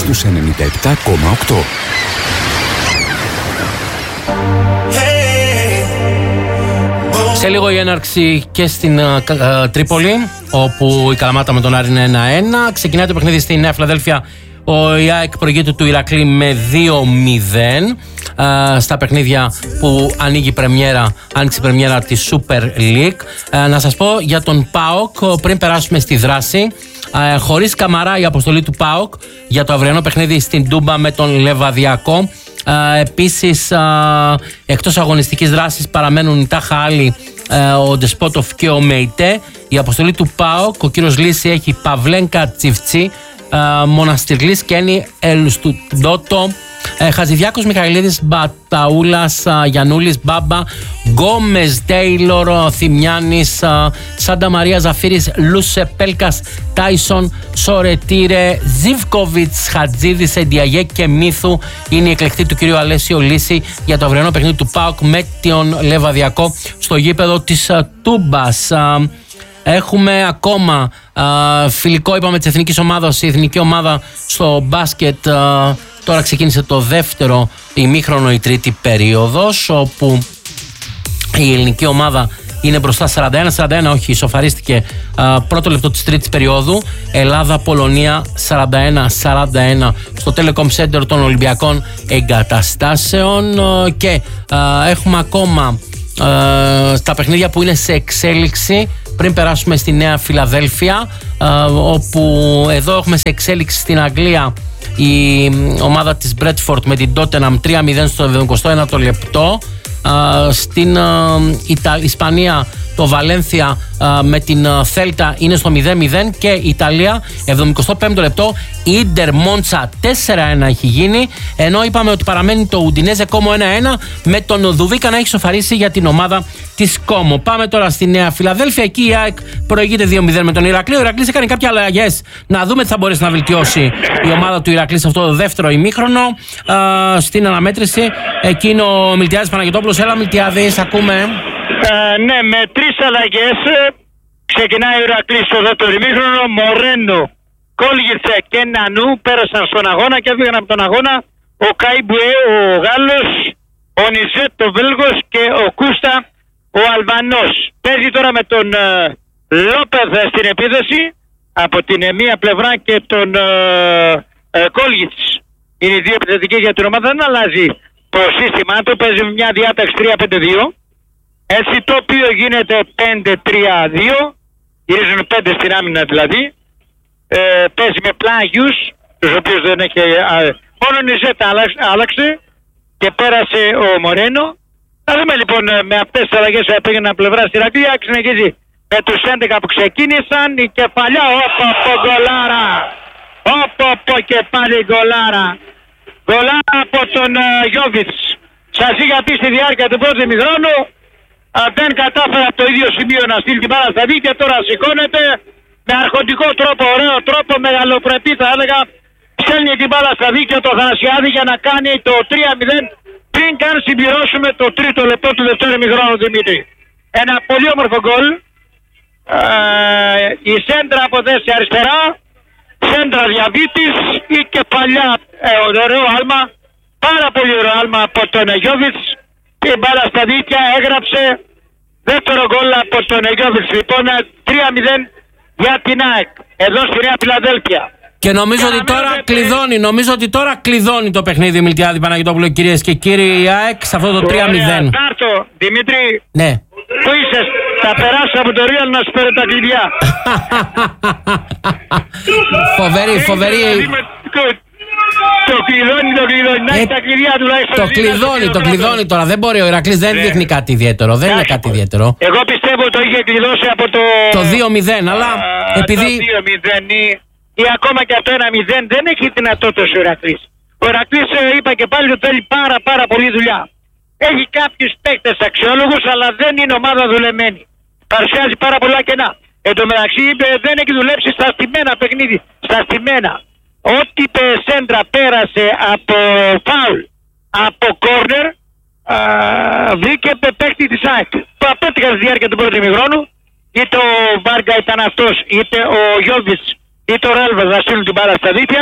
στους 97,8. Σε λίγο η έναρξη και στην Τρίπολη, όπου η Καλαμάτα με τον Άρη είναι 1-1. Ξεκινάει το παιχνίδι στη Νέα Φιλαδέλφια. Ο ΑΕΚ προηγείται του Ηρακλή με 2-0 στα παιχνίδια που άνοιξε η πρεμιέρα της Super League. Να σας πω για τον ΠΑΟΚ πριν περάσουμε στη δράση. Χωρίς Καμαρά η αποστολή του ΠΑΟΚ για το αυριανό παιχνίδι στην Τούμπα με τον Λεβαδιακό. Επίσης, εκτός αγωνιστικής δράσης παραμένουν η Τάχα Άλλη, ο Ντεσπότοφ και ο Μεϊτέ. Η αποστολή του ΠΑΟΚ, ο κύριος Λύση έχει Παυλένκα Τσιφτσί, Μοναστηρλής και Ένι Ελστουντότο, Χατζηδιάκος, Μιχαηλίδης, Μπαταούλας, Γιαννούλης, Μπάμπα, Γκόμες, Τέιλορ, Θημιάνης, Σάντα Μαρία, Ζαφύρης, Λούσε, Πέλκας, Τάισον, Σορετήρε, Ζιβκοβιτς, Χατζίδης, Εντιαγέ και Μύθου είναι η εκλεκτή του κυρίου Αλέσιο Λύση για το αυριανό παιχνίδι του ΠΑΟΚ με τον Λεβαδιακό στο γήπεδο της Τούμπας. Έχουμε ακόμα φιλικό, είπαμε, της εθνικής ομάδας. Η εθνική ομάδα στο μπάσκετ τώρα ξεκίνησε το δεύτερο ημίχρονο, η τρίτη περίοδος, όπου η ελληνική ομάδα είναι μπροστά 41-41, όχι, ισοφαρίστηκε πρώτο λεπτό της τρίτης περίοδου. Ελλάδα-Πολωνία 41-41 στο Telecom Center των Ολυμπιακών Εγκαταστάσεων. Και έχουμε ακόμα τα παιχνίδια που είναι σε εξέλιξη πριν περάσουμε στη Νέα Φιλαδέλφια, όπου εδώ έχουμε σε εξέλιξη στην Αγγλία η ομάδα της Μπρέτφορντ με την Tottenham 3-0 στο 71ο λεπτό. Στην Ισπανία το Βαλένθια με την Θέλτα είναι στο 0-0 και η Ιταλία 75ο λεπτό Ίντερ Μόντσα 4-1 έχει γίνει, ενώ είπαμε ότι παραμένει το Ουντινέζε Κόμο 1-1 με τον Δουβίκα να έχει σοφαρίσει για την ομάδα της Κόμο. Πάμε τώρα στη Νέα Φιλαδέλφια, εκεί η ΑΕΚ προηγείται 2-0 με τον Ηρακλή. Ο Ηρακλής έκανε κάποια αλλαγές, να δούμε τι θα μπορέσει να βελτιώσει η ομάδα του Ηρακλή σε αυτό το δεύτερο ημίχρονο. Στην αναμέτρηση εκεί είναι ο Μιλτιάδης Παναγιωτόπουλος. Έλα Μιλτιάδης, ακούμε. Ναι, με 3 αλλαγές ξεκινάει ο Ηρακλής στο δεύτερο ημίχρονο. Μορένο, Κόλγιρτσε και Νανού πέρασαν στον αγώνα και έβγαιναν από τον αγώνα ο Καϊμπουέ, ο Γάλλος, ο Νιζέτ, ο Βέλγος και ο Κούστα, ο Αλβανός. Παίζει τώρα με τον Λόπεθ στην επίθεση από την μία πλευρά και τον Κόλγιτς. Είναι οι δύο επιθετικοί για την ομάδα, δεν αλλάζει το σύστημά του, παίζει μια διάταξη 3-5-2. Έτσι το οποίο γίνεται 5-3-2, γυρίζουν 5 στην άμυνα δηλαδή. Παίζει με πλάγιους, τους οποίους δεν έχει, μόνο η Νιζέτα άλλαξε και πέρασε ο Μορένο. Θα δούμε λοιπόν με αυτές τις αλλαγές που πήγαιναν πλευρά στη Ηρακλή. Συνεχίζει με τους 11 που ξεκίνησαν, η κεφαλιά, από γκολάρα, και πάλι γκολάρα. Γκολάρα από τον Γιόβιτς. Σας είχα πει στη διάρκεια του πρώτου ημιχρόνου, δεν κατάφερα από το ίδιο σημείο να στείλει την μπάλα στα δίκτυα, τώρα σηκώνεται με αρχοντικό τρόπο, ωραίο τρόπο, μεγαλοπρεπή θα έλεγα, στέλνει την μπάλα στα δίκτυα το Θανασιάδη για να κάνει το 3-0 πριν καν συμπληρώσουμε το τρίτο λεπτό του δεύτερου ημιχρόνου, Δημήτρη. Ένα πολύ όμορφο γκολ, η σέντρα από θέση αριστερά, σέντρα Διαβίτης, η κεφαλιά, ωραίο άλμα, πάρα πολύ ωραίο άλμα από τον Γιόβιτς. Και η μπάλα στα δίκτυα έγραψε δεύτερο γκολ από τον Γιόβιτς. Λοιπόν 3-0 για την ΑΕΚ εδώ στη Νέα Φιλαδέλφια. Και νομίζω ότι τώρα κλειδώνει το παιχνίδι, Μιλτιάδη Παναγιωτόπουλο, κυρίες και κύριοι, η ΑΕΚ σε αυτό το 3-0. Τάρτο, Δημήτρη, ναι. Πού είσαι, θα περάσω από το Real να σου φέρω τα κλειδιά. Φοβερή. Το κλειδώνει, να έχει τα κλειδιά τουλάχιστον. Το κλειδώνει τώρα. Δεν μπορεί, ο Ηρακλής δεν δείχνει κάτι ιδιαίτερο. Δεν είναι κάτι ιδιαίτερο. Εγώ πιστεύω το είχε κλειδώσει από το 2-0, αλλά επειδή. Το 2-0 ή ακόμα και από το 1-0 δεν έχει δυνατότητες ο Ηρακλής. Ο Ηρακλής, είπα και πάλι, ότι θέλει πάρα πολύ δουλειά. Έχει κάποιους παίκτες αξιόλογους, αλλά δεν είναι ομάδα δουλεμένη. Παρουσιάζει πάρα πολλά κενά. Εν τω μεταξύ δεν έχει δουλέψει στα στημένα παιχνίδι. Στα στημένα. Ό,τι σέντρα πέρασε από φάουλ, από κόρνερ, βρήκε παίκτη της ΑΕΚ. Το απέτυχα στη διάρκεια του πρώτου ημιχρόνου. Είτε ο Βάργκα ήταν αυτός, είτε ο Γιόβιτς, είτε ο Ρέλβας να στείλουν την μπάλα στα δίκτυα.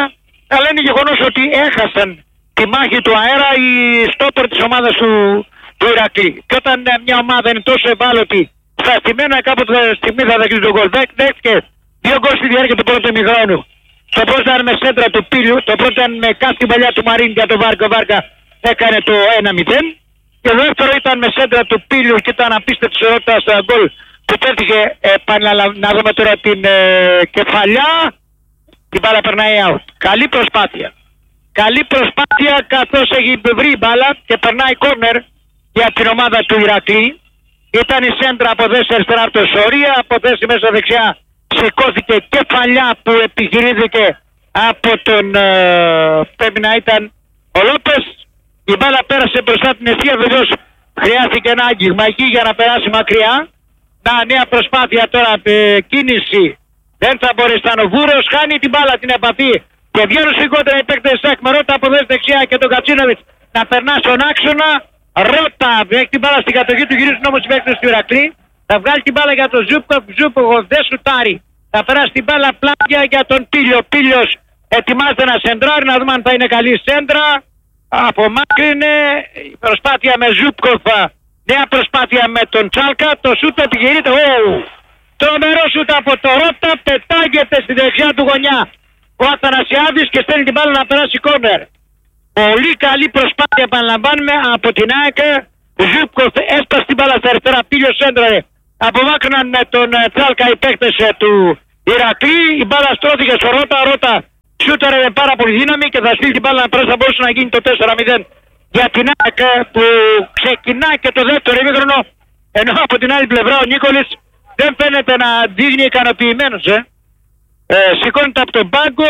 Αλλά είναι γεγονός ότι έχασαν τη μάχη του αέρα οι στόπερ της ομάδας του Ηρακλή. Και όταν μια ομάδα είναι τόσο ευάλωτη, στα στημένα κάποτε στιγμή θα δεχτεί τον γκολ. Δέχτηκε 2 γκολ στη διάρκεια του πρώτου ημιχρόνου. Το πρώτο ήταν με σέντρα του Πίλιου, το πρώτο ήταν με κάθε παλιά του Μαρίν για τον Βάρκα. Ο Βάρκα έκανε το 1-0. Και το δεύτερο ήταν με σέντρα του Πίλιου και ήταν απίστευτη ισορροπία στο γκολ που πέτυχε. Να δούμε τώρα την κεφαλιά. Την μπάλα περνάει out. Καλή προσπάθεια. Καλή προσπάθεια καθώς έχει βρει η μπάλα και περνάει κόρνερ για την ομάδα του Ηρακλή. Ήταν η σέντρα από δέση αριστερά από το Σωρία, από δέση μέσα δεξιά σηκώθηκε κεφαλιά που επιχειρήθηκε από τον πρέπει να ήταν ο Λόπες. Η μπάλα πέρασε μπροστά την ευθεία, βεβαίως χρειάστηκε ένα άγγιγμα εκεί για να περάσει μακριά. Νέα προσπάθεια τώρα, κίνηση. Δεν θα μπορέσει να ο Βούρος, χάνει την μπάλα την επαφή και βγαίνουν σηκότερα οι παίκτες της ΑΕΚ με Ρότα από δέση δεξιά και τον Κατσίνοβιτς να περνά στον άξονα. Ρότα έχει την μπάλα στην κατοχή του, γυρίζουν όμως οι παίκτες του Ηρακλή. Θα βγάλει την μπάλα για τον Ζούπκοφ, δεν σουτάρει. Θα περάσει την μπάλα πλάγια για τον Πίλιο. Πίλιος ετοιμάζεται να σεντράρει, να δούμε αν θα είναι καλή σέντρα. Απομάκρυνε η προσπάθεια με Ζούπκοφ. Νέα προσπάθεια με τον Τσάλκα. Το σούτ επιχειρείται. Τρομερό σούτ από το Ρότα. Πετάγεται στη δεξιά του γωνιά ο Αθανασιάδης και στέλνει την μπάλα να περάσει κόρνερ. Πολύ καλή προσπάθεια, επαναλαμβάνουμε, από την ΑΕΚ. Ζούπκοφ έσπασε την μπάλα στα αριστερά. Πίλιος σέντραρε. Απομάκρυναν με τον Τσάλκα οι παίκτες του Ηρακλή. Η μπάλα στρώθηκε στο Ρότα. Ρότα σούταρε με πάρα πολύ δύναμη και θα στείλει την μπάλα να περάσει. Θα μπορούσε να γίνει το 4-0 για την ΑΕΚ που ξεκινάει και το δεύτερο ημίχρονο. Ενώ από την άλλη πλευρά ο Νίκολης δεν φαίνεται να δείχνει ικανοποιημένος. Σηκώνεται από τον πάγκο.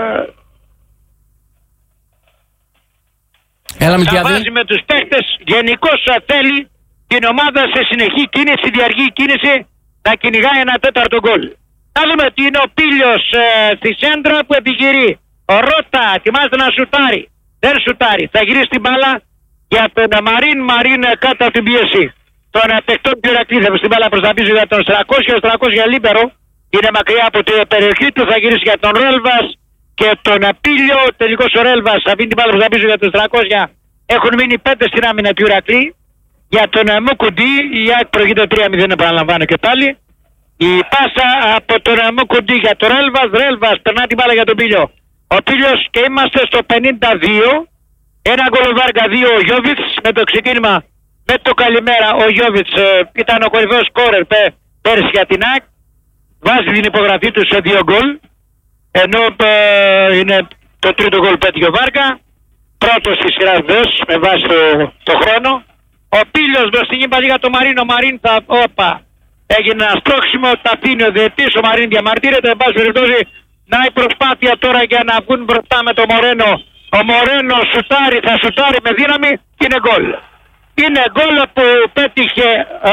Θα βάζει με τους παίκτες. Γενικώς θέλει την ομάδα σε συνεχή κίνηση, διαργή κίνηση, να κυνηγάει ένα τέταρτο γκολ. Να δούμε τι είναι ο Πίλιος στη σέντρα που επιχειρεί. Ο Ρότα ετοιμάζεται να σουτάρει. Δεν σουτάρει. Θα γυρίσει την μπάλα για τον Μαρίν. Μαρίν κάτω από την πίεση των παιχτών του Ηρακλή. Θα στην μπάλα προς τα πίσω για τον Στρακώσια. Ο Στρακώσια λίμπερο. Είναι μακριά από την περιοχή του. Θα γυρίσει για τον Ρέλβας και τον Πίλιο. Τελικώς ο Ρέλβας θα βγει την μπάλα προς τα πίσω για τον Στρακώσια. Έχουν μείνει 5 στην άμυνα του Ηρακλή. Για τον Μουκουντή. Η ΑΕΚ προηγείται 3-0, επαναλαμβάνω και πάλι. Η πάσα από τον Μουκουντή για τον Ρέλβας. Ρέλβας περνά την μπάλα για τον Πίλιο. Ο Πίλιος και είμαστε στο 52. Ένα γκολ ο Βάρκα, 2 ο Γιώβιτς. Με το ξεκίνημα με το καλημέρα ο Γιώβιτς ήταν ο κορυφαίος σκόρερ πέρυσι για την ΑΕΚ. Βάζει την υπογραφή του σε 2 γκολ. Ενώ είναι το τρίτο γκολ πέτυχε ο Βάρκα. Πρώτος στη σειρά βεβαίως με βάση το χρόνο. Ο Πίλιος μπροστινή πάλι για τον Μαρίν. Ο Μαρίν θα... Έγινε ένα στρόξιμο, τα πίνει ο διαιτής, ο Μαρίν διαμαρτύρεται, εν πάση περιπτώσει. Να η προσπάθεια τώρα για να βγουν μπροστά με τον Μορένο. Ο Μορένο σουτάρει, θα σουτάρει με δύναμη και είναι γκολ. Είναι γκολ που πέτυχε,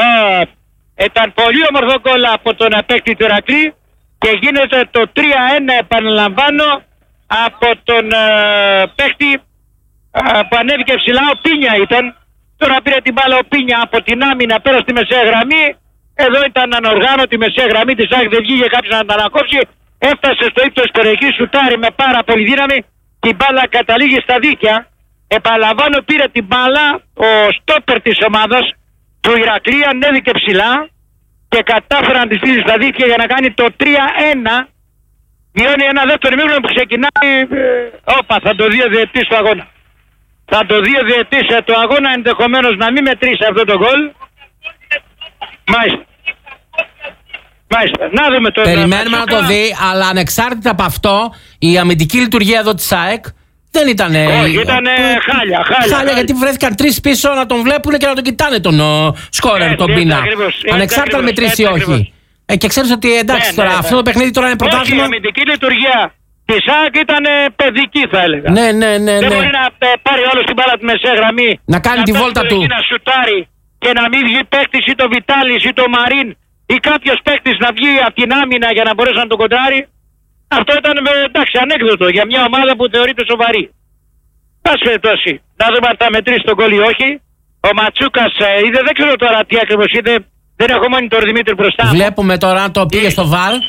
ήταν πολύ όμορφο γκολ από τον παίκτη του Ηρακλή και γίνεται το 3-1, επαναλαμβάνω, από τον παίκτη που ανέβηκε ψηλά, ο Πίνια ήταν. Τώρα πήρε την μπάλα ο Πίνια από την άμυνα πέρα στη μεσαία γραμμή. Εδώ ήταν ανοργάνωτη η μεσαία γραμμή της ΑΕΚ, δεν βγήκε κάποιος να την ανακόψει. Έφτασε στο ύψος της περιοχής, σουτάρει με πάρα πολύ δύναμη. Την μπάλα καταλήγει στα δίκαια. Επαναλαμβάνω, πήρε την μπάλα ο στόπερ της ομάδας του Ηρακλή, ανέβηκε ψηλά και κατάφερε να τη στείλει στα δίκαια για να κάνει το 3-1. Βιώνει ένα δεύτερο ημίχρονο που ξεκινάει. Θα το δει ο διαιτής του αγώνα. Θα το δει ο διαιτής του αγώνα, ενδεχομένως να μην μετρήσει αυτό το γκολ. Μάλιστα. Να δούμε τώρα. Περιμένουμε να το δει, αλλά ανεξάρτητα από αυτό, η αμυντική λειτουργία εδώ της ΑΕΚ δεν ήταν. Όχι, ήταν χάλια. Γιατί βρέθηκαν 3 πίσω να τον βλέπουν και να τον κοιτάνε τον σκόρερ, τον Πίνα. Ανεξάρτητα αν μετρήσει ή όχι. Και ξέρεις ότι εντάξει τώρα, αυτό το παιχνίδι τώρα είναι πρωτάθλημα. Η αμυντική λειτουργία της ΑΕΚ ήταν παιδική, θα έλεγα. Ναι. Δεν μπορεί να πάρει όλο την μπάλα τη μεσαία γραμμή. Να κάνει τη βόλτα του. Να σουτάρει και να μην βγει παίκτης ή το Βιτάλης ή το Μαρίν ή κάποιος παίκτης να βγει από την άμυνα για να μπορέσει να τον κοντράρει. Αυτό ήταν εντάξει ανέκδοτο για μια ομάδα που θεωρείται σοβαρή. Πάση περιπτώσει, να δούμε αν θα μετρήσει τον γκολ ή όχι. Ο Ματσούκας είδε, δεν ξέρω τώρα τι ακριβώς είδε. Δεν έχω μόνη τον Δημήτρη μπροστά. Βλέπουμε τώρα αν το πήγε στο βαρ.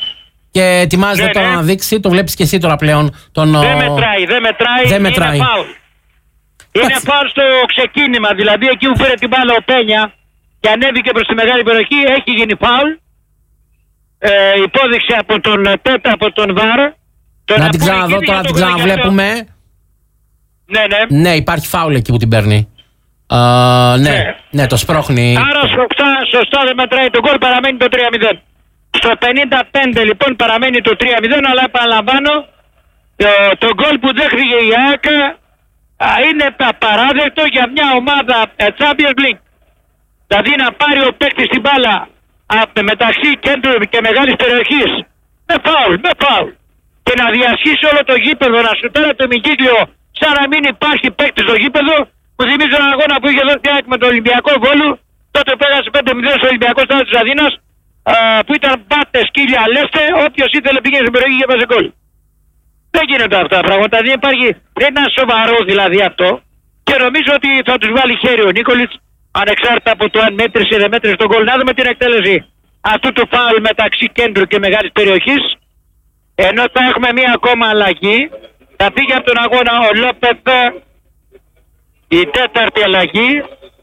και ετοιμάζεται τώρα να δείξει. Το βλέπεις και εσύ τώρα πλέον. Δεν μετράει. Είναι φάουλ στο ξεκίνημα. Δηλαδή εκεί που φέρε την μπάλα ο Πένια και ανέβηκε προς τη μεγάλη περιοχή, έχει γίνει φάουλ. Υπόδειξη από τον ΒΑΡ. Να την ξαναδώ τώρα, να την ξαναβλέπουμε. Ναι, υπάρχει φάουλ εκεί που την παίρνει. Ναι, το σπρώχνει. Άρα σωστά δεν μετράει το γκολ, παραμένει το 3-0. Στο 55 λοιπόν παραμένει το 3-0, αλλά επαναλαμβάνω, το γκολ που δέχθηκε η ΑΕΚ είναι απαράδεκτο για μια ομάδα Champions League. Δηλαδή να πάρει ο παίκτης την μπάλα μεταξύ κέντρου και μεγάλης περιοχής με φάουλ και να διασχίσει όλο το γήπεδο, να σουτάρει το ημικύκλιο σαν να μην υπάρχει παίκτης στο γήπεδο. Μου θυμίζει έναν αγώνα που είχε δώσει με τον Ολυμπιακό Βόλου, τότε πέρασε 5-0 στο Ολυμπιακό Στάδιο της Αθήνας, που ήταν πάτε, σκύλια, λέστε, όποιος ήθελε πήγαινε στην περιοχή και έβαζε γκολ. Δεν γίνονται αυτά τα πράγματα, δεν είναι σοβαρό δηλαδή αυτό, και νομίζω ότι θα τους βάλει χέρι ο Νίκολιτς, ανεξάρτητα από το αν μέτρησε ή δεν μέτρησε τον γκολ. Να δούμε την εκτέλεση αυτού του φάουλ μεταξύ κέντρου και μεγάλης περιοχής, ενώ θα έχουμε μία ακόμα αλλαγή. Θα φύγει από τον αγώνα ο Λόπεθ, η τέταρτη αλλαγή,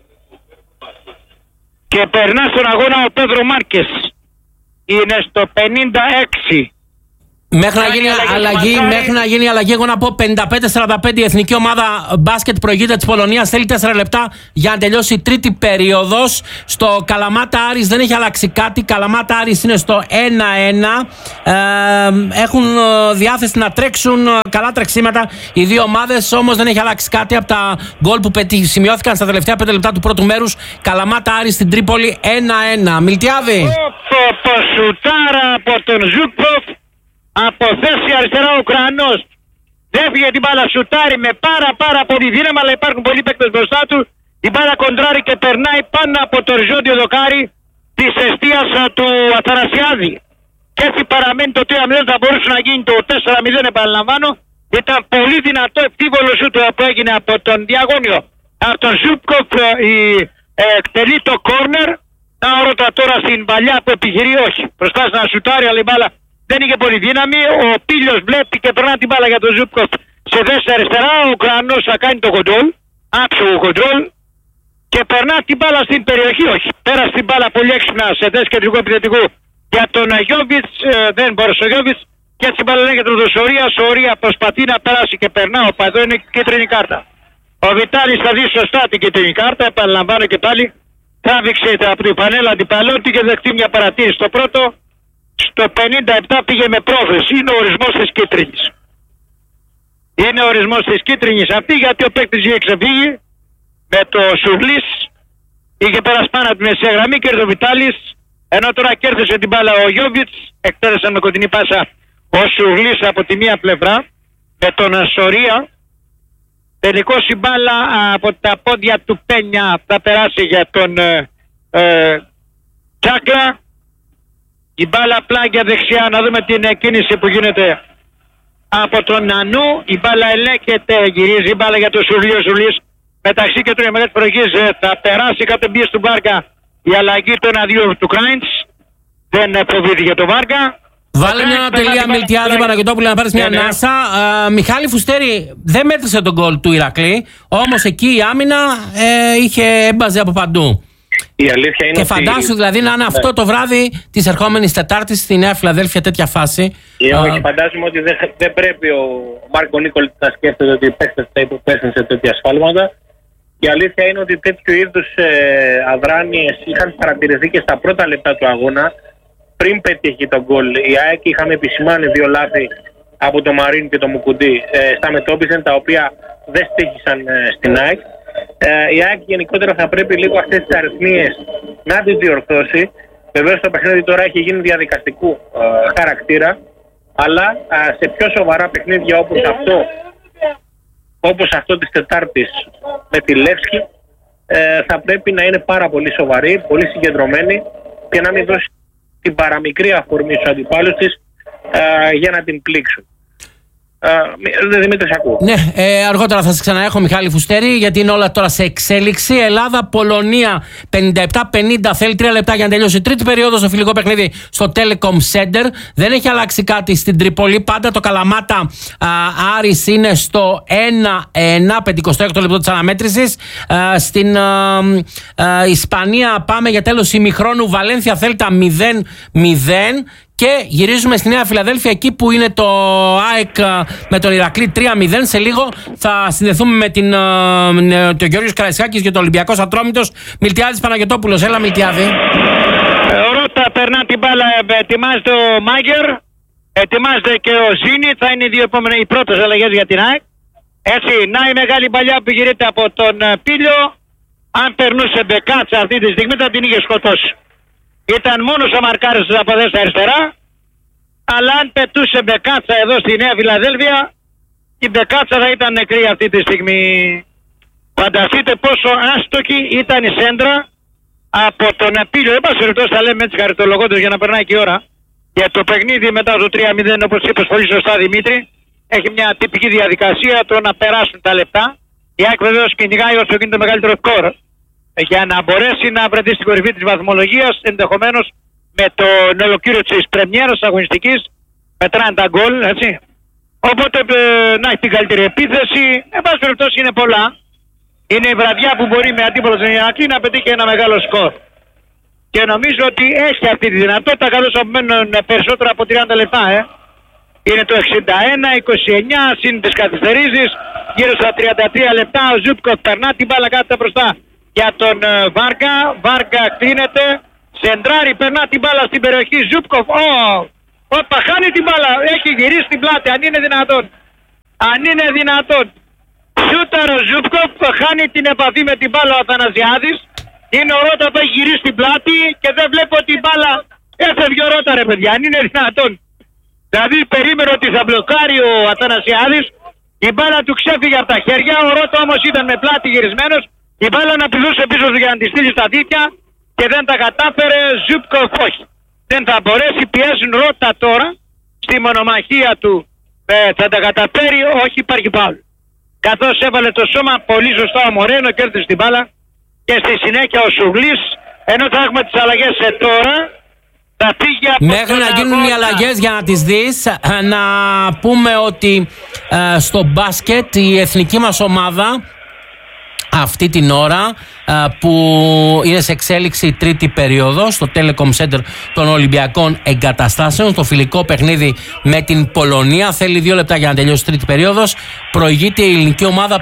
και περνά στον αγώνα ο Πέδρο Μάρκες. Είναι στο 56. Μέχρι να γίνει αλλαγή, εγώ να πω 55-45 η εθνική ομάδα μπάσκετ προηγείται της Πολωνίας. Θέλει 4 λεπτά για να τελειώσει η τρίτη περίοδος. Στο Καλαμάτα Άρης δεν έχει αλλάξει κάτι. Καλαμάτα Άρης είναι στο 1-1. Έχουν διάθεση να τρέξουν καλά τρεξίματα οι δύο ομάδες, όμως δεν έχει αλλάξει κάτι από τα γκολ που σημειώθηκαν στα τελευταία 5 λεπτά του πρώτου μέρους. Καλαμάτα Άρης στην Τρίπολη 1-1. Μιλτιάδη. Σουτάρα από τον Ζούκοφ. Από θέση αριστερά ο Ουκρανός. Έφυγε την μπάλα, σουτάρει με πάρα πολύ δύναμη, αλλά υπάρχουν πολλοί παίκτες μπροστά του. Η μπάλα κοντράρει και περνάει πάνω από το οριζόντιο δοκάρι της εστίας του Αθανασιάδη. Και έτσι παραμένει το 3-0, θα μπορούσε να γίνει το 4-0, επαναλαμβάνω. Ήταν πολύ δυνατό ευτύβολο σούτ που έγινε από τον Διαγώνιο. Από τον Ζούπκοφ εκτελεί το κόρνερ. Να ρώτα τώρα στην παλιά που επιχειρεί, όχι. Προσπάθησε να σουτάρει, αλλά η μπάλα δεν είχε πολύ δύναμη. Ο Πίλιος βλέπει και περνά την μπάλα για τον Ζούπκοφ σε θέση αριστερά. Ο Ουκρανός θα κάνει το κοντρόλ, άψογο κοντρόλ, και περνά την μπάλα στην περιοχή. Όχι, πέρασε την μπάλα πολύ έξυπνα σε θέση κεντρικού επιθετικού για τον Γιόβιτς. Δεν μπόρεσε ο Γιόβιτς, και έτσι η μπάλα λέγεται τον Σωρία. Σωρία προσπαθεί να περάσει και περνά. Εδώ είναι κίτρινη κάρτα. Ο Βιτάλης θα δει σωστά την κίτρινη κάρτα. Επαναλαμβάνω και πάλι, τράβηξε από την πανέλα αντιπαλών, και δεχτεί μια παρατήρηση στο πρώτο. Στο 57 πήγε με πρόθεση. Είναι ο ορισμός της κίτρινης. Είναι ο ορισμός της κίτρινης αυτή, γιατί ο παίκτης είχε ξεφύγει με το Σουρλής. Είχε περάσει πάνω από την μεσαία γραμμή και ο Βιτάλης, ενώ τώρα κέρδισε την μπάλα ο Γιόβιτς. Εκτέλεσαν με κοντινή πάσα ο Σουρλής από τη μία πλευρά με τον Σωρία. Τελικώς η μπάλα από τα πόδια του Πένια θα περάσει για τον Τσάκλα. Η μπάλα απλά για δεξιά, να δούμε την κίνηση που γίνεται από τον Νανού. Η μπάλα ελέγχεται, γυρίζει η μπάλα για τον Σουρλί. Ο Σουρλής μεταξύ και του μεγάλης προηγής θα περάσει κάτω πίεση του Βάργα. Η αλλαγή των αδειών του Κράιντς. Δεν φοβήθηκε το Βάργα. Βάλε μια τελεία, Μιλτιάδη Παναγιωτόπουλε, να πάρεις μια ανάσα. Μιχάλη Φουστέρη δεν μέτρησε τον γκολ του Ηρακλή, όμως εκεί η άμυνα έμπαζε από παντού. Η αλήθεια είναι και φαντάσου δηλαδή να είναι αυτό το βράδυ της ερχόμενης Τετάρτης στη Νέα Φιλαδέλφια τέτοια φάση. Όχι, φαντάζομαι ότι δεν πρέπει ο Μάρκο Νίκολιτς να σκέφτεται ότι οι παίκτες θα υποπέσουν σε τέτοια σφάλματα. Η αλήθεια είναι ότι τέτοιου είδους αδράνειες είχαν παρατηρηθεί και στα πρώτα λεπτά του αγώνα. Πριν πετύχει τον γκολ, η ΑΕΚ είχαμε επισημάνει 2 λάθη από το Μαρίν και το Μουκουντή στα Μετώπιζεν, τα οποία δεν στήχησαν στην ΑΕΚ. Η ΑΕΚ γενικότερα θα πρέπει λίγο αυτές τις αριθμίες να τις διορθώσει. Βεβαίως το παιχνίδι τώρα έχει γίνει διαδικαστικού χαρακτήρα, αλλά σε πιο σοβαρά παιχνίδια όπως αυτό της Τετάρτης με τη Λεύσκη θα πρέπει να είναι πάρα πολύ σοβαρή, πολύ συγκεντρωμένη και να μην δώσει την παραμικρή αφορμή στους αντιπάλους της για να την πλήξουν. Δημήτρη, ακούω. Ναι, αργότερα θα σας ξαναέχω, Μιχάλη Φουστέρη, γιατί είναι όλα τώρα σε εξέλιξη. Ελλάδα-Πολωνία 57-50. Θέλει 3 λεπτά για να τελειώσει η τρίτη περίοδο στο φιλικό παιχνίδι στο Telecom Center. Δεν έχει αλλάξει κάτι στην Τρίπολη. Πάντα το Καλαμάτα Άρης είναι στο 1-1, 56ο λεπτό της αναμέτρησης. Στην Ισπανία πάμε για τέλος ημιχρόνου. Βαλένθια Θέλτα 0-0. Και γυρίζουμε στη Νέα Φιλαδέλφια, εκεί που είναι το ΑΕΚ με τον Ηρακλή 3-0. Σε λίγο θα συνδεθούμε με τον Γιώργος Καραϊσκάκης και τον Ολυμπιακός Ατρόμητος. Μιλτιάδης Παναγιωτόπουλος, έλα Μιλτιάδη. Ρώτα περνά την μπάλα, ετοιμάζεται ο Μάγκερ, ετοιμάζεται και ο Ζήνη. Θα είναι οι πρώτες αλλαγές για την ΑΕΚ. Έτσι, να η μεγάλη παλιά που γυρείται από τον Πίλιο. Αν περνούσε Μπεκάτσα αυτή τη στιγμή θα την είχε σκοτώσει. Ήταν μόνος ο μαρκάρης της αποδές στα αριστερά, αλλά αν πετούσε Μπεκάτσα εδώ στη Νέα Φιλαδέλφια, η Μπεκάτσα θα ήταν νεκρή αυτή τη στιγμή. Φανταστείτε πόσο άστοχη ήταν η σέντρα από τον Πίλιο. Δεν πάση περιπτώσει, τα λέμε έτσι χαριτολογώντας για να περνάει και η ώρα. Για το παιχνίδι μετά το 3-0, όπως είπες πολύ σωστά Δημήτρη, έχει μια τυπική διαδικασία το να περάσουν τα λεπτά. Η ΑΕΚ βεβαίως κυνηγάει όσο γίνεται μεγαλύτερο σκορ, για να μπορέσει να βρεθεί στην κορυφή της βαθμολογίας, ενδεχομένως με τον ολοκλήρο της πρεμιέρας αγωνιστικής, μετράνε τα γκολ, έτσι. Οπότε να έχει την καλύτερη επίθεση, εν πάση περιπτώσει είναι πολλά. Είναι η βραδιά που μπορεί με αντίπολο τον Ηρακλή να πετύχει ένα μεγάλο σκορ. Και νομίζω ότι έχει αυτή τη δυνατότητα, καθώς απομένουν περισσότερα από 30 λεπτά. Είναι το 61-29, συν τις καθυστερήσεις, γύρω στα 33 λεπτά, ο Ζούπκοφ περνά την μπάλα κάτω μπροστά για τον Βάργα. Βάργα κλείνεται, σεντράρει, περνά την μπάλα στην περιοχή. Ζούπκοφ, όπα, χάνει την μπάλα, έχει γυρίσει την πλάτη, αν είναι δυνατόν. Αν είναι δυνατόν. Σούταρ ο Ζούπκοφ, χάνει την επαφή με την μπάλα ο Αθανασιάδης. Είναι ο Ρώτα που έχει γυρίσει την πλάτη και δεν βλέπω την μπάλα. Έφευγε ο Ρώτα, ρε παιδιά, αν είναι δυνατόν. Δηλαδή περίμενε ότι θα μπλοκάρει ο Αθανασιάδης. Η μπάλα του ξέφυγε από τα χέρια, ο Ρώτα όμως ήταν με πλάτη γυρισμένος. Η μπάλα να πηδούσε πίσω του για να τη στείλει στα δίκτυα και δεν τα κατάφερε. Ζούπκοφ όχι. Δεν θα μπορέσει, πιέζουν Ρώτα τώρα στη μονομαχία του. Θα τα καταφέρει, όχι, υπάρχει φάουλ. Καθώς έβαλε το σώμα πολύ σωστά ο Μορένο, κέρδισε την μπάλα και στη συνέχεια ο Σουγλής, ενώ θα έχουμε τις αλλαγές τώρα, θα φύγει από μέχρι να γίνουν οι αλλαγές για να τις δεις, να πούμε ότι στο μπάσκετ η εθνική μας ομάδα αυτή την ώρα που είναι σε εξέλιξη η τρίτη περίοδο στο Telecom Center των Ολυμπιακών Εγκαταστάσεων, στο φιλικό παιχνίδι με την Πολωνία, θέλει 2 λεπτά για να τελειώσει η τρίτη περίοδος. Προηγείται η ελληνική ομάδα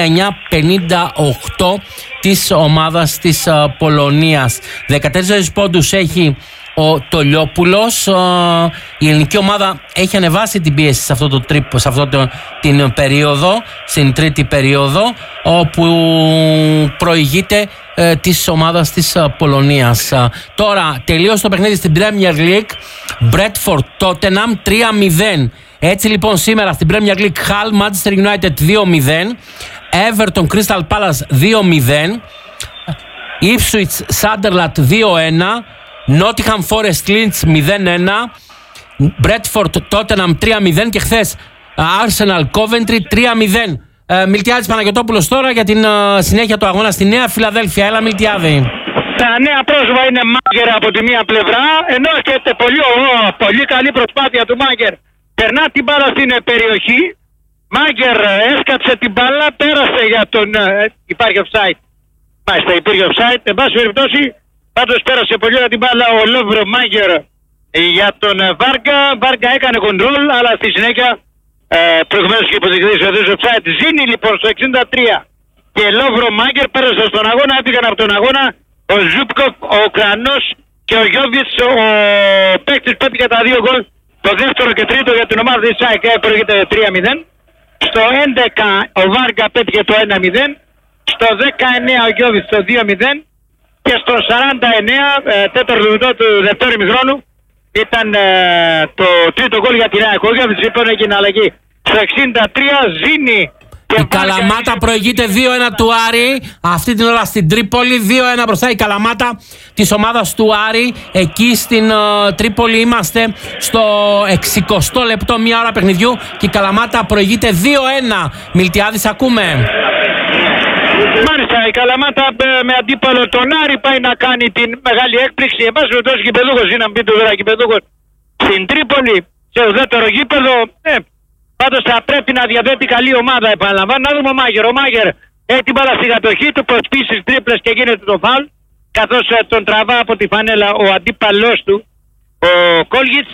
59-58 της ομάδας της Πολωνίας. 14 πόντους έχει ο Τολιόπουλος. Η ελληνική ομάδα έχει ανεβάσει την πίεση σε την περίοδο, στην τρίτη περίοδο, όπου προηγείται της ομάδας της Πολωνίας. Τώρα τελείωσε το παιχνίδι στην Premier League. Bradford Tottenham 3-0. Έτσι λοιπόν σήμερα στην Premier League, Hull Manchester United 2-0, Everton Crystal Palace 2-0, Ipswich Sunderland 2-1, Nottingham Forest Leeds 0-1, Bradford Tottenham 3-0 και χθες Arsenal Coventry 3-0. Μιλτιάδης Παναγιωτόπουλος τώρα για την συνέχεια του αγώνα στη Νέα Φιλαδέλφια. Έλα Μιλτιάδη. Τα νέα πρόσωπα είναι Μάγκερ από τη μία πλευρά, ενώ έρχεται πολύ καλή προσπάθεια του Μάγκερ. Περνά την μπάλα στην περιοχή. Μάγκερ έσκαψε την μπάλα, πέρασε για τον... υπάρχει offside. Μάλιστα, υπήρχε offside. Εν πάση περιπτώσει, πάντως πέρασε πολύ την μπάλα ο Λόβρο Μάγκερ για τον Βάργα. Βάργα έκανε κοντρόλ, αλλά στη συνέχεια προηγουμένως και υποδεικτής ο offside. Ζήνει λοιπόν στο 63 και Λόβρο Μάγκερ πέρασε στον αγώνα, έπηγαν από τον αγώνα ο Ζούπκοφ, ο Ουκρανός και ο Γιώβιτς, ο παίκτης που έπηγε τα 2 γκολ, το δεύτερο και τρίτο για την ομάδα της ΑΕΚ, προηγείται 3-0. Στο 11 ο Βάργα πέτυχε το 1-0, στο 19 ο Γιώβιτς το 2-0 και στο 49 τέταρτο λεπτό του δεύτερου ημιχρόνου ήταν το τρίτο γκολ για την ΑΕΚ. Ο Γιώβιτς λοιπόν έγινε αλλαγή. Στο 63 Ζήνη Η Καλαμάτα προηγείται 2-1 του Άρη. Αυτή την ώρα στην Τρίπολη. 2-1 μπροστά η Καλαμάτα της ομάδας του Άρη. Εκεί στην Τρίπολη είμαστε στο 60 λεπτό, μία ώρα παιχνιδιού. Και η Καλαμάτα προηγείται 2-1. Μιλτιάδης, ακούμε. Μάλιστα, η Καλαμάτα με αντίπαλο τον Άρη πάει να κάνει την μεγάλη έκπληξη. Εμάς με τόσο γηπεδούχος είναι να μπει το δωράκι γηπεδούχος στην Τρίπολη, σε ουδέτερο γήπεδο. Πάντως θα πρέπει να διαθέτει καλή ομάδα, επαναλαμβάνω. Να δούμε ο Μάγερ. Ο Μάγερ έχει την μπάλα στη κατοχή του, προσπίσει τις τρίπλες και γίνεται το φάουλ. Καθώς τον τραβά από τη φανέλα ο αντίπαλός του, ο Κόλγιτς.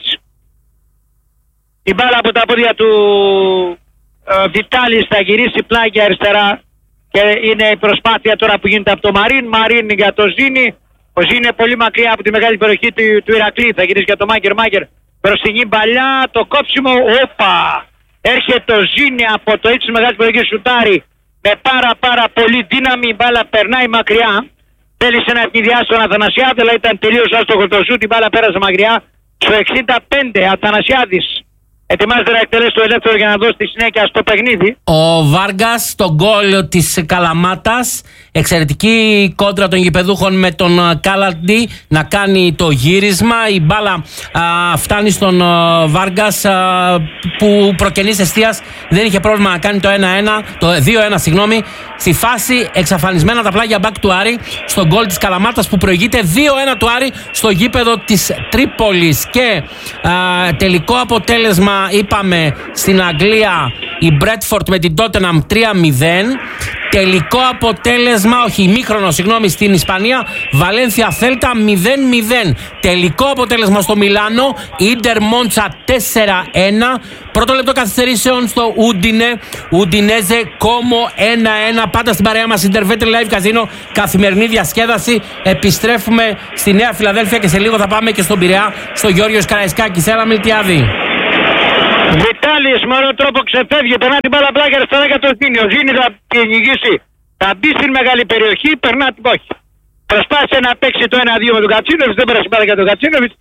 Η μπάλα από τα πόδια του Βιτάλης θα γυρίσει πλάγια αριστερά. Και είναι η προσπάθεια τώρα που γίνεται από το Μαρίν. Μαρίν για το Ζήνη. Ο Ζήνη είναι πολύ μακριά από τη μεγάλη περιοχή του Ηρακλή. Θα γυρίσει για το Μάγκερ. Μάγκερ μπροστινή παλιά. Το κόψιμο. Όπα! Έρχεται ο Ζήνη από το ύψος της μεγάλης περιοχής, σουτάρι με πάρα πολύ δύναμη. Η μπάλα περνάει μακριά. Θέλησε να ευνηδιάσει τον Αθανασιάδη, αλλά ήταν τελείως άστοχο το σουτ. Η μπάλα πέρασε μακριά. Στο 65 Αθανασιάδης ετοιμάζεται να εκτελέσει το ελεύθερο για να δώσει τη συνέχεια στο παιχνίδι. Ο Βάργκας, το γκολ της Καλαμάτας. Εξαιρετική κόντρα των γηπεδούχων με τον Κάλαντι να κάνει το γύρισμα. Η μπάλα φτάνει στον Βάργκας που προκενής εστίας δεν είχε πρόβλημα να κάνει το 1-1, το 2-1 συγγνώμη. Στη φάση εξαφανισμένα τα πλάγια μπακ του Άρη στο γκολ της Καλαμάτας που προηγείται 2-1 του Άρη στο γήπεδο της Τρίπολης. Και τελικό αποτέλεσμα είπαμε στην Αγγλία η Μπρέτφορντ με την Τότεναμ 3-0. Τελικό αποτέλεσμα, όχι ημίχρονο συγγνώμη, στην Ισπανία Βαλένθια Θέλτα 0-0. Τελικό αποτέλεσμα στο Μιλάνο Ίντερ Μόντσα 4-1. Πρώτο λεπτό καθυστερήσεων στο Ουντινέζε Κόμο 1-1. Πάντα στην παρέα μας Intervete Live Casino, καθημερινή διασκέδαση. Επιστρέφουμε στη Νέα Φιλαδέλφια και σε λίγο θα πάμε και στον Πειραιά, στο Γιώργος Καραϊσκάκης. Έλα Μιλτιάδη. Βιτάλης με ωραίο τρόπο ξεφεύγει, περνά την μπάλα πλάγια αριστερά για το Ζήνη. Ο Ζήνη θα κυνηγήσει, θα μπει στην μεγάλη περιοχή, περνά την πόχη. Προσπάθησε να παίξει το 1-2 με τον Κατσίνοβιτς, δεν πέρασε μπάλα για τον Κατσίνοβιτς.